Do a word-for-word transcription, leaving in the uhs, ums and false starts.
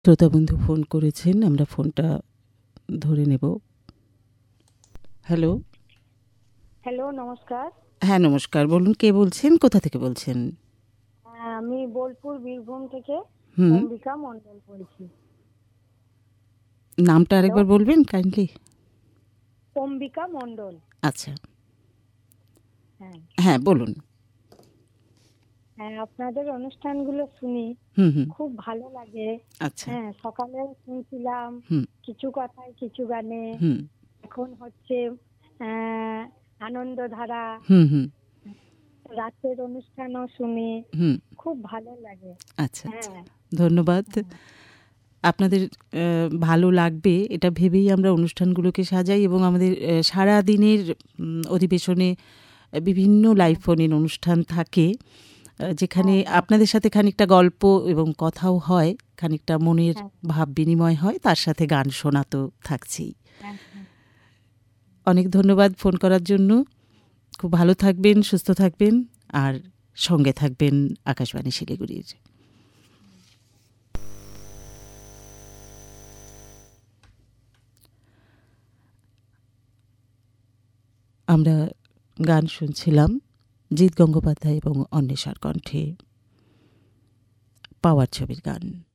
শ্রোতাবন্ধু phone করেছেন, আমরা ফোনটা ধরে নেব। হ্যালো। হ্যালো, নমস্কার। হ্যাঁ, নমস্কার। বলুন কে বলছেন? কোথা থেকে বলছেন? হ্যাঁ, আমি বোলপুর বীরভূম থেকে হুম। অম্বিকা মণ্ডল বলছি। নামটা হ্যালো, আরেকবার বলবেন কাইন্ডলি? অম্বিকা মণ্ডল। আচ্ছা। হ্যাঁ, হ্যাঁ, বলুন। হ্যাঁ, আপনাদের অনুষ্ঠানগুলো শুনি, হুম, হুম। খুব ভালো লাগে। আচ্ছা। হ্যাঁ, সকালেও শুনছিলাম হুম, কিছু কথায় কিছু গানে। হুম, এখন হচ্ছে আহ, আনন্দধারা, হুম, হুম, রাতের অনুষ্ঠানও শুনি, হুম। খুব ভালো লাগে। আচ্ছা, আচ্ছা। হ্যাঁ, ধন্যবাদ। হ্যাঁ, আপনাদের অ্যা ভালো লাগবে এটা ভেবেই আমরা অনুষ্ঠানগুলোকে সাজাই এবং আমাদের অ্যা সারাদিনের উম অধিবেশনে অ্যা বিভিন্ন লাইভ হ্যাঁ, ফোন ইন অনুষ্ঠান থাকে। আ যেখানে হ্যাঁ, হ্যাঁ, আপনাদের সাথে খানিকটা গল্প এবং কথাও হয়, খানিকটা মনের হ্যাঁ, ভাব বিনিময় হয়, তার সাথে গান শোনা তো থাকছেই। হ্যাঁ, হ্যাঁ। অনেক ধন্যবাদ ফোন করার জন্য। খুব ভালো থাকবেন, সুস্থ থাকবেন আর সঙ্গে থাকবেন আকাশবাণী শিলিগুড়ির। আমরা গান শুনছিলাম জিৎ গঙ্গোপাধ্যায় এবং অন্বেষার কণ্ঠে, পাওয়ার ছবির গান।